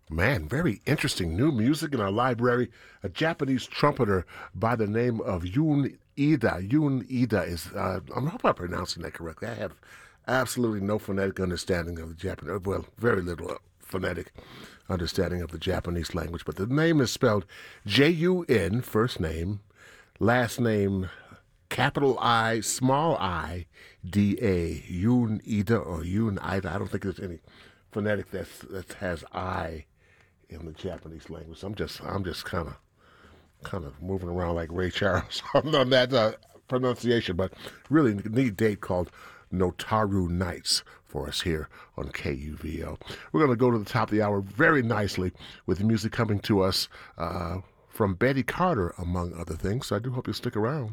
Man, very interesting new music in our library. A Japanese trumpeter by the name of Yun Ida. Yun Ida is, I hope I'm pronouncing that correctly. I have absolutely no phonetic understanding of the Japanese, well, very little phonetic understanding of the Japanese language, but the name is spelled Jun, first name, last name, capital I, small I, D-A, Yun Ida or Yun Ida. I don't think there's any phonetic that has I in the Japanese language. I'm just kind of moving around like Ray Charles on that pronunciation, but really neat date called Notaru Nights for us here on KUVO. We're going to go to the top of the hour very nicely with music coming to us from Betty Carter, among other things. So I do hope you'll stick around.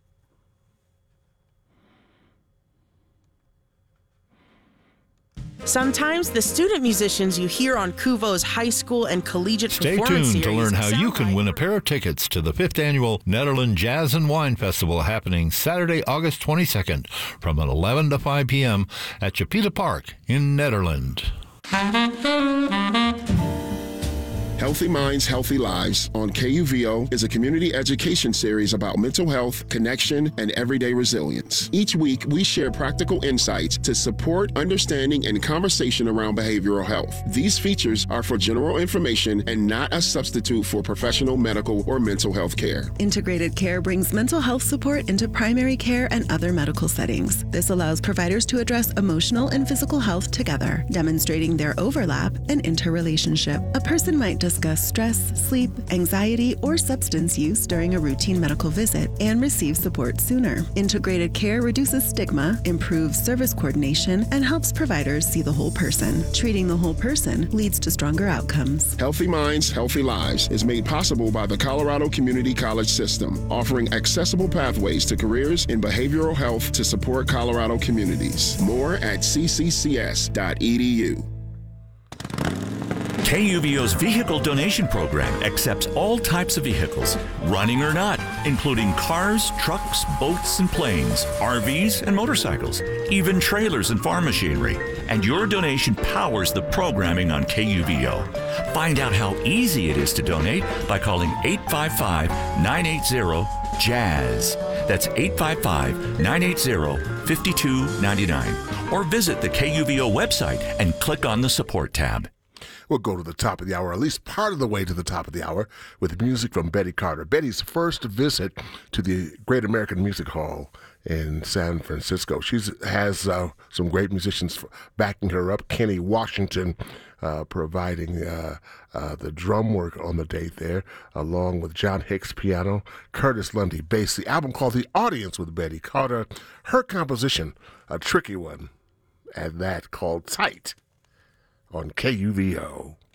Sometimes the student musicians you hear on KUVO's high school and collegiate performance series. Stay tuned to learn how you can win a pair of tickets to the 5th Annual Nederland Jazz and Wine Festival happening Saturday, August 22nd from 11 to 5 p.m. at Chapita Park in Nederland. Healthy Minds, Healthy Lives on KUVO is a community education series about mental health, connection, and everyday resilience. Each week, we share practical insights to support understanding and conversation around behavioral health. These features are for general information and not a substitute for professional medical or mental health care. Integrated Care brings mental health support into primary care and other medical settings. This allows providers to address emotional and physical health together, demonstrating their overlap and interrelationship. A person might discuss stress, sleep, anxiety, or substance use during a routine medical visit and receive support sooner. Integrated Care reduces stigma, improves service coordination, and helps providers see the whole person. Treating the whole person leads to stronger outcomes. Healthy Minds, Healthy Lives is made possible by the Colorado Community College System, offering accessible pathways to careers in behavioral health to support Colorado communities. More at cccs.edu. KUVO's vehicle donation program accepts all types of vehicles, running or not, including cars, trucks, boats, and planes, RVs, and motorcycles, even trailers and farm machinery. And your donation powers the programming on KUVO. Find out how easy it is to donate by calling 855-980-JAZZ. That's 855-980-5299. Or visit the KUVO website and click on the support tab. We'll go to the top of the hour, at least part of the way to the top of the hour, with music from Betty Carter. Betty's first visit to the Great American Music Hall in San Francisco. She has some great musicians backing her up. Kenny Washington providing the drum work on the date there, along with John Hicks piano, Curtis Lundy bass. The album called The Audience with Betty Carter. Her composition, a tricky one, and that called Tight on KUVO.